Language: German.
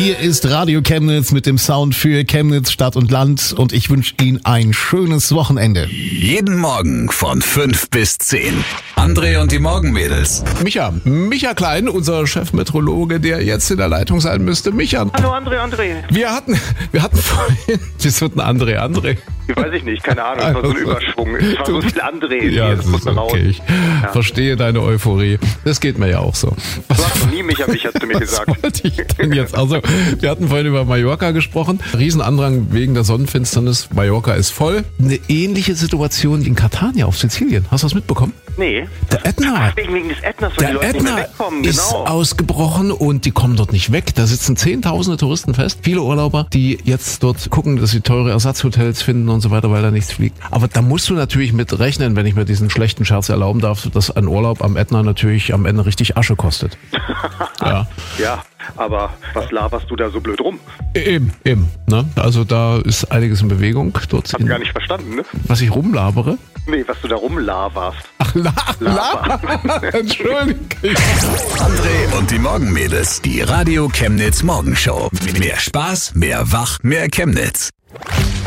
Hier ist Radio Chemnitz mit dem Sound für Chemnitz, Stadt und Land und ich wünsche Ihnen ein schönes Wochenende. Jeden Morgen von 5 bis 10. André und die Morgenmädels. Micha Klein, unser Chefmeteorologe, der jetzt in der Leitung sein müsste. Micha. Hallo André. Wir hatten vorhin, das wird ein André. Weiß ich nicht, keine Ahnung, es war so ein Überschwung. Es war so viel André. Ja, das ist okay. Ich verstehe deine Euphorie. Das geht mir ja auch so. Du hast noch nie Micha zu mir gesagt. Was wollte ich denn jetzt? Also, wir hatten vorhin über Mallorca gesprochen. Riesenandrang wegen der Sonnenfinsternis. Mallorca ist voll. Eine ähnliche Situation in Catania auf Sizilien. Hast du das mitbekommen? Nee. Der Ätna. Wegen des Ätnas, weil die Leute nicht mehr wegkommen. Ist ausgebrochen und die kommen dort nicht weg. Da sitzen Zehntausende Touristen fest. Viele Urlauber, die jetzt dort gucken, dass sie teure Ersatzhotels finden und so weiter, weil da nichts fliegt. Aber da musst du natürlich mit rechnen, wenn ich mir diesen schlechten Scherz erlauben darf, dass ein Urlaub am Ätna natürlich am Ende richtig Asche kostet. Ja, aber was laberst du da so blöd rum? Eben. Ne? Also da ist einiges in Bewegung dort. Hab gar nicht verstanden, ne? Was ich rumlabere? Nee, was du da rumlaberst. Ach, Laber. Entschuldigung. André und die Morgenmädels. Die Radio Chemnitz Morgenshow. Mehr Spaß, mehr Wach, mehr Chemnitz.